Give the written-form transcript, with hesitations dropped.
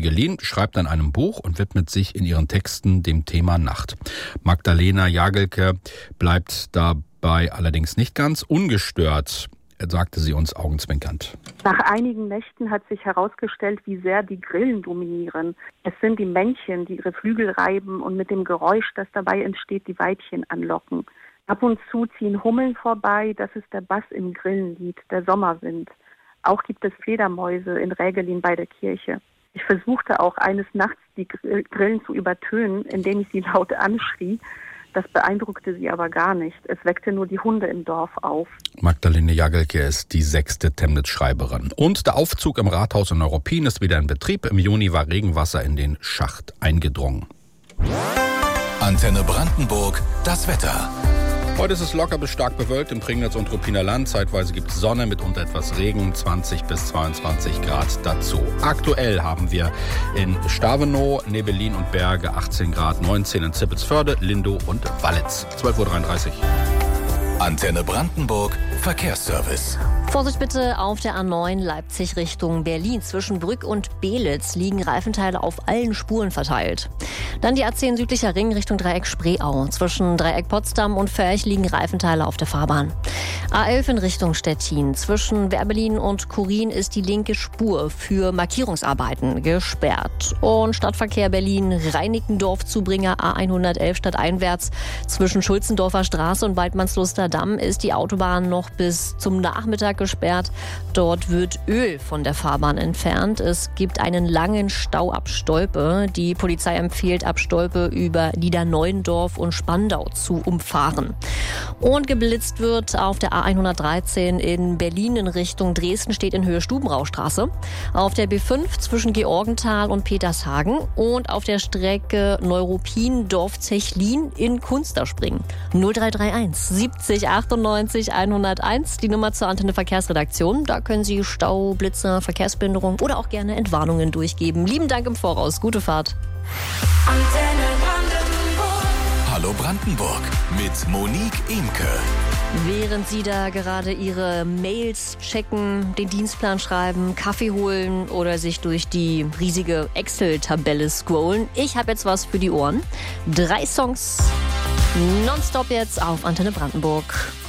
Wegelin schreibt an einem Buch und widmet sich in ihren Texten dem Thema Nacht. Magdalena Jagelke bleibt dabei allerdings nicht ganz ungestört, sagte sie uns augenzwinkernd. Nach einigen Nächten hat sich herausgestellt, wie sehr die Grillen dominieren. Es sind die Männchen, die ihre Flügel reiben und mit dem Geräusch, das dabei entsteht, die Weibchen anlocken. Ab und zu ziehen Hummeln vorbei, das ist der Bass im Grillenlied, der Sommerwind. Auch gibt es Fledermäuse in Rägelin bei der Kirche. Ich versuchte auch eines Nachts die Grillen zu übertönen, indem ich sie laut anschrie. Das beeindruckte sie aber gar nicht. Es weckte nur die Hunde im Dorf auf. Magdalena Jagelke ist die 6. Temnitz-Schreiberin. Und der Aufzug im Rathaus in Neuruppin ist wieder in Betrieb. Im Juni war Regenwasser in den Schacht eingedrungen. Antenne Brandenburg, das Wetter. Heute ist es locker bis stark bewölkt im Prignitz und Ruppiner Land. Zeitweise gibt es Sonne, mitunter etwas Regen, 20 bis 22 Grad dazu. Aktuell haben wir in Stavenow, Nebelin und Berge 18 Grad, 19 in Zippelsförde, Lindow und Wallitz. 12.33 Uhr. Antenne Brandenburg, Verkehrsservice. Vorsicht bitte auf der A9 Leipzig Richtung Berlin. Zwischen Brück und Belitz liegen Reifenteile auf allen Spuren verteilt. Dann die A10 südlicher Ring Richtung Dreieck Spreeau. Zwischen Dreieck Potsdam und Förch liegen Reifenteile auf der Fahrbahn. A11 in Richtung Stettin. Zwischen Werbelin und Kurin ist die linke Spur für Markierungsarbeiten gesperrt. Und Stadtverkehr Berlin Reinickendorf-Zubringer A111 stadteinwärts. Zwischen Schulzendorfer Straße und Waldmannsluster Damm ist die Autobahn noch bis zum Nachmittag gesperrt. Dort wird Öl von der Fahrbahn entfernt. Es gibt einen langen Stau ab Stolpe. Die Polizei empfiehlt, ab Stolpe über Niederneuendorf und Spandau zu umfahren. Und geblitzt wird auf der A113 in Berlin in Richtung Dresden, steht in Höhe Stubenraustraße. Auf der B5 zwischen Georgenthal und Petershagen und auf der Strecke Neuruppin-Dorf-Zechlin in Kunsterspringen. 0331 70 98 101, die Nummer zur Antenne Verkehrsredaktion. Da können Sie Stau, Blitzer, Verkehrsbehinderung oder auch gerne Entwarnungen durchgeben. Lieben Dank im Voraus. Gute Fahrt. Antenne Brandenburg. Hallo Brandenburg mit Monique Imke. Während Sie da gerade Ihre Mails checken, den Dienstplan schreiben, Kaffee holen oder sich durch die riesige Excel-Tabelle scrollen, ich habe jetzt was für die Ohren. 3 Songs nonstop jetzt auf Antenne Brandenburg.